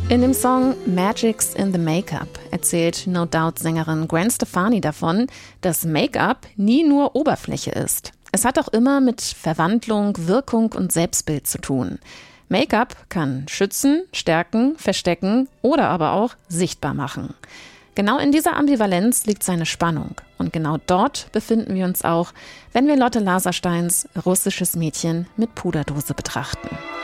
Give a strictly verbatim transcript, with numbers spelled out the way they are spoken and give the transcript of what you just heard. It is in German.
In dem Song Magic's in the Make-up erzählt No Doubt-Sängerin Gwen Stefani davon, dass Make-up nie nur Oberfläche ist. Es hat auch immer mit Verwandlung, Wirkung und Selbstbild zu tun. Make-up kann schützen, stärken, verstecken oder aber auch sichtbar machen. Genau in dieser Ambivalenz liegt seine Spannung. Und genau dort befinden wir uns auch, wenn wir Lotte Lasersteins Russisches Mädchen mit Puderdose betrachten.